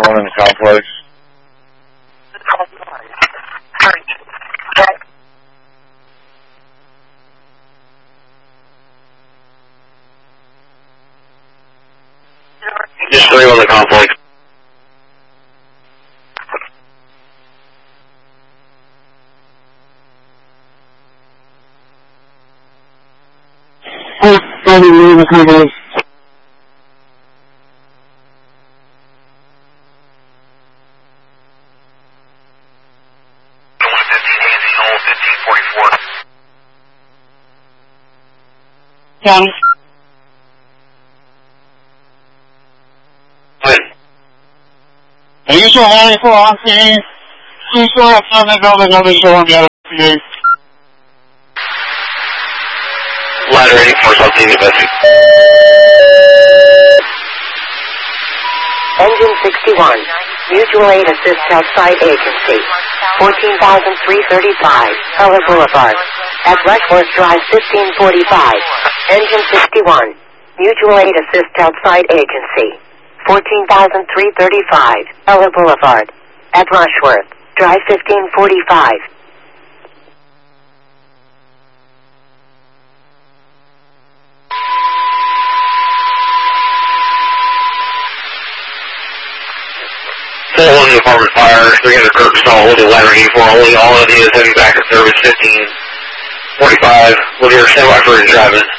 everyone in the complex. Just 3 on the complex. The complex. County. Are you so happy for us? Please go ahead and make all the numbers go on the other today. Ladder 84 something to Bessie. Engine 61. Mutual Aid Assist Outside Agency. 14,335. Keller Boulevard. At Rushworth Drive 1545. Engine 61. Mutual Aid Assist Outside Agency. 14,335. Keller Boulevard. At Rushworth Drive 1545. Full department fire, 300 Kirkstall, Woody Ladder 84, only all ideas heavy back at service 1545, Woody, stand by for his driving.